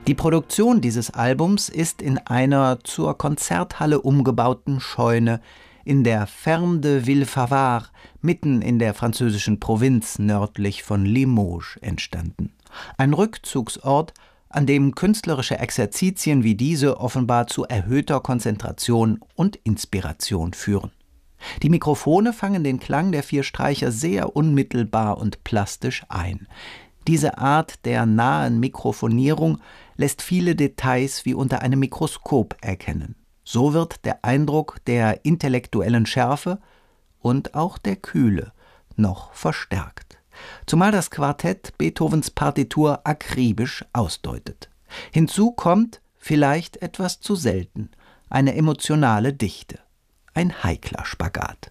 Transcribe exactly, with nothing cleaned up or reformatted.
Die Produktion dieses Albums ist in einer zur Konzerthalle umgebauten Scheune in der Ferme de Villefavard, mitten in der französischen Provinz nördlich von Limoges, entstanden. Ein Rückzugsort, an dem künstlerische Exerzitien wie diese offenbar zu erhöhter Konzentration und Inspiration führen. Die Mikrofone fangen den Klang der vier Streicher sehr unmittelbar und plastisch ein. Diese Art der nahen Mikrofonierung lässt viele Details wie unter einem Mikroskop erkennen. So wird der Eindruck der intellektuellen Schärfe und auch der Kühle noch verstärkt. Zumal das Quartett Beethovens Partitur akribisch ausdeutet. Hinzu kommt, vielleicht etwas zu selten, eine emotionale Dichte. Ein heikler Spagat.